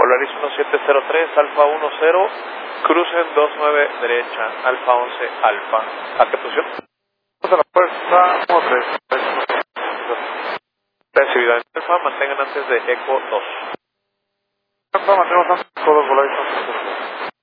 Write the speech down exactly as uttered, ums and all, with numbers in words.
Polaris uno siete cero tres, Alfa uno cero, crucen dos nueve derecha, Alfa once, Alfa. ¿A qué posición? A la fuerza, uno tres. Recibido. Alfa, mantengan antes de Eco dos. Alfa, mantenemos antes de Eco dos, Polaris.